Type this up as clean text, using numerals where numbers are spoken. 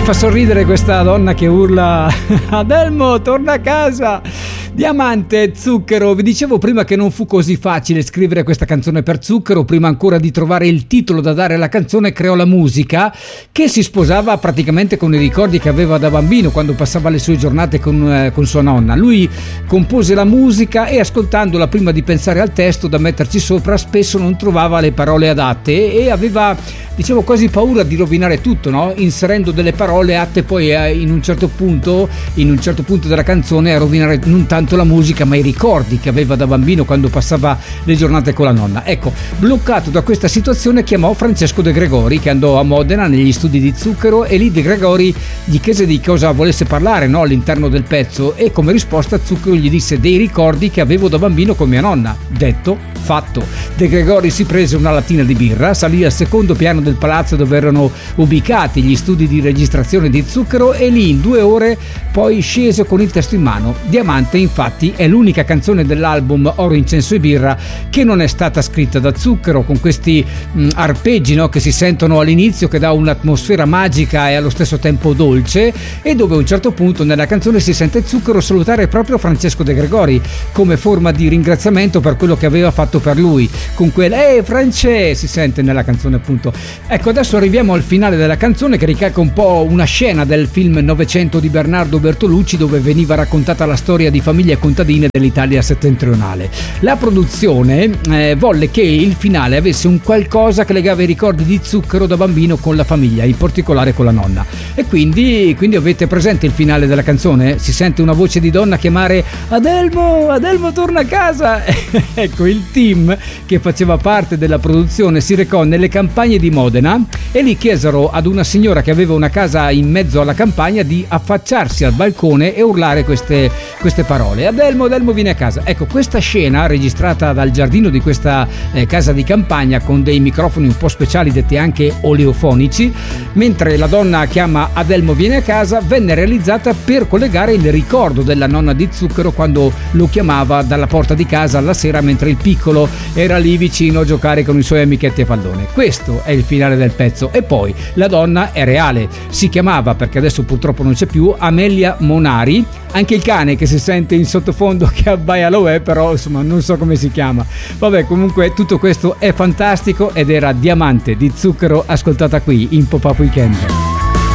fa sorridere questa donna che urla Adelmo, torna a casa. Diamante, Zucchero. Vi dicevo prima che non fu così facile scrivere questa canzone per Zucchero. Prima ancora di trovare il titolo da dare alla canzone, creò la musica che si sposava praticamente con i ricordi che aveva da bambino quando passava le sue giornate con sua nonna. Lui compose la musica e ascoltandola prima di pensare al testo da metterci sopra spesso non trovava le parole adatte e aveva, dicevo, quasi paura di rovinare tutto, no? Inserendo delle parole atte poi in un certo punto della canzone a rovinare non tanto la musica ma i ricordi che aveva da bambino quando passava le giornate con la nonna. Ecco, bloccato da questa situazione chiamò Francesco De Gregori, che andò a Modena negli studi di Zucchero, e lì De Gregori gli chiese di cosa volesse parlare, no, all'interno del pezzo, e come risposta Zucchero gli disse: dei ricordi che avevo da bambino con mia nonna. Detto, fatto. De Gregori si prese una lattina di birra, salì al secondo piano del palazzo dove erano ubicati gli studi di registrazione di Zucchero e lì in 2 ore poi scese con il testo in mano. Diamante infatti è l'unica canzone dell'album Oro, Incenso e Birra che non è stata scritta da Zucchero, con questi arpeggi, no, che si sentono all'inizio, che dà un'atmosfera magica e allo stesso tempo dolce, e dove a un certo punto nella canzone si sente Zucchero salutare proprio Francesco De Gregori come forma di ringraziamento per quello che aveva fatto per lui, con quel France si sente nella canzone, appunto. Ecco, adesso arriviamo al finale della canzone, che ricalca un po' una scena del film Novecento di Bernardo Bertolucci, dove veniva raccontata la storia di famiglie contadine dell'Italia settentrionale. La produzione volle che il finale avesse un qualcosa che legava i ricordi di Zucchero da bambino con la famiglia, in particolare con la nonna, e quindi avete presente il finale della canzone? Si sente una voce di donna chiamare Adelmo, Adelmo torna a casa. Ecco, il team che faceva parte della produzione si recò nelle campagne di Modena e lì chiesero ad una signora che aveva una casa in mezzo alla campagna di affacciarsi al balcone e urlare queste parole: Adelmo, Adelmo vieni a casa. Ecco, questa scena registrata dal giardino di questa casa di campagna con dei microfoni un po' speciali detti anche oleofonici, mentre la donna chiama Adelmo vieni a casa, venne realizzata per collegare il ricordo della nonna di Zucchero quando lo chiamava dalla porta di casa alla sera mentre il piccolo era lì vicino a giocare con i suoi amichetti a pallone. Questo è il finale del pezzo. E poi la donna è reale, si chiamava, perché adesso purtroppo non c'è più, Amelia Monari. Anche il cane che si sente in sottofondo che abbaia lo è, però insomma non so come si chiama. Vabbè, comunque tutto questo è fantastico ed era Diamante di Zucchero, ascoltata qui in Pop-Up Weekend.